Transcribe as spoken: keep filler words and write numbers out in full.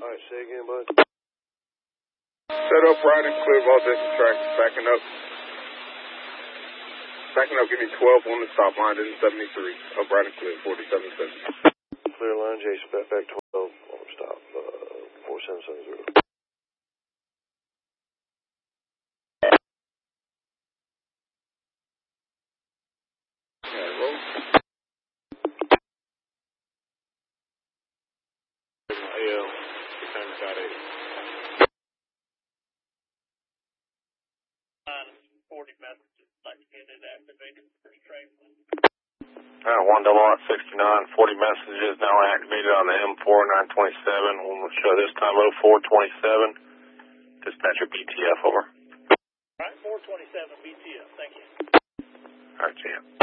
Alright, say again, bud. Set up right and clear of all distance tracks. Backing up. Backing up, give me twelve on the stop line, then seventy-three. Up right and clear, forty-seven seventy. Clear line, Jason, back, back twelve on stop, uh, forty-seven seventy. Yeah, roll. A L, six hundred dot eight. forty messages, like to get it activated for train. Uh, one double out sixty-nine, forty messages now activated on the M four nine twenty-seven. We'll show this time oh four twenty-seven. Dispatcher B T F over. All right, four twenty-seven B T F, thank you. All right, see ya.